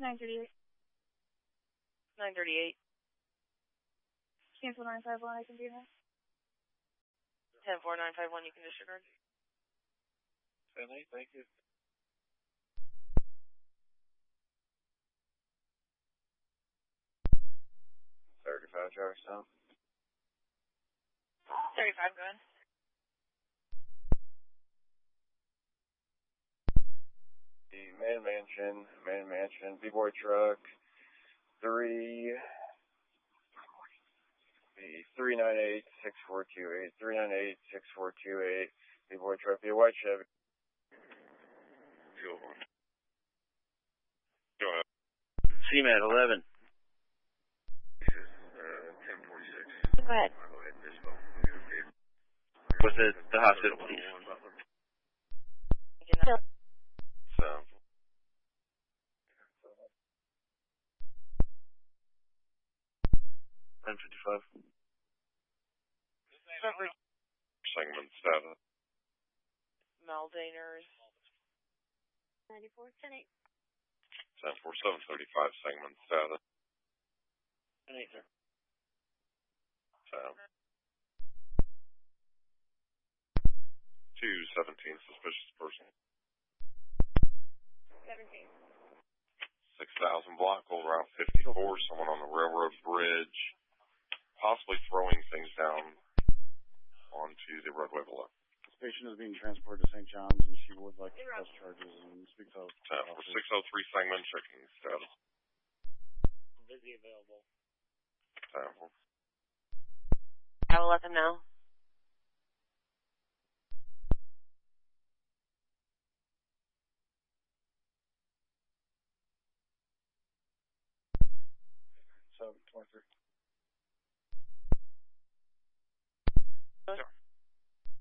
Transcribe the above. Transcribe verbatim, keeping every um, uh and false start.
nine thirty-eight. nine thirty-eight. Cancel nine five one, I can do that. ten four nine five one, you can disregard. ten eight, thank you. thirty-five, Charlestown. thirty-five, go ahead. The Man Mansion, Man Mansion, B-Boy Truck, three, the three nine eight, six four two eight, three nine eight, six four two eight, B-Boy Truck, be a white Chevy. Fuel one. Go ahead. C M A T eleven. Uh, ten forty-six. Go ahead. What's the, the hospital, please? So, ten fifty-five. Segment status. Maldainers. ninety-four, ten eight. ten four seven thirty-five segment status. ten eight, sir. Sound. two seventeen, suspicious person. seventeen. six thousand block, old Route fifty-four, someone on the railroad bridge, possibly throwing things down onto the roadway below. This patient is being transported to Saint John's, and she would like to press charges and speak to ten for six oh three segment checking status. Busy available. ten for. I will let them know. seven twenty-three.